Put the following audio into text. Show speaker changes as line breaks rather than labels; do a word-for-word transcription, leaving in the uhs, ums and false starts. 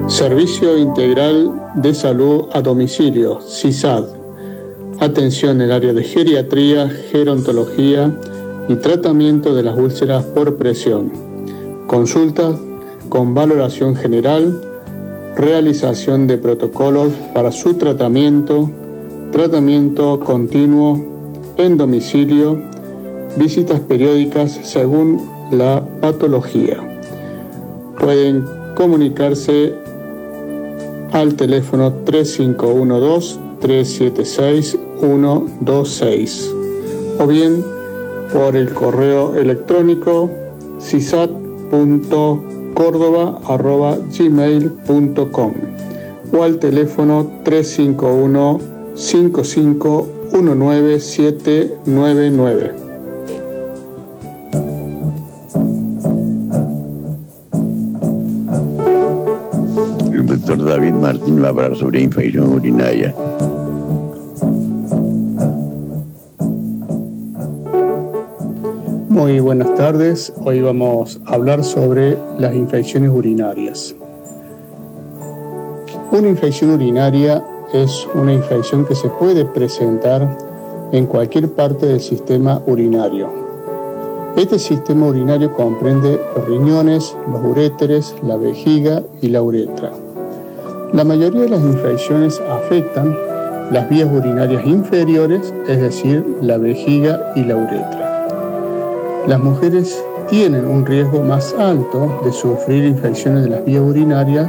Servicio Integral de Salud a Domicilio, S I S A D. Atención en el área de geriatría, gerontología y tratamiento de las úlceras por presión. Consultas con valoración general, realización de protocolos para su tratamiento, tratamiento continuo en domicilio, visitas periódicas según la patología. Pueden comunicarse al teléfono tres cinco uno dos, tres siete seis, uno dos seis o bien por el correo electrónico sisat punto córdoba arroba gmail punto com o al teléfono tres cinco uno, cinco cinco uno nueve, siete nueve nueve.
El doctor David Martín va a hablar sobre infección urinaria.
Muy buenas tardes, hoy vamos a hablar sobre las infecciones urinarias. Una infección urinaria es una infección que se puede presentar en cualquier parte del sistema urinario. Este sistema urinario comprende los riñones, los uréteres, la vejiga y la uretra. La mayoría de las infecciones afectan las vías urinarias inferiores, es decir, la vejiga y la uretra. Las mujeres tienen un riesgo más alto de sufrir infecciones de las vías urinarias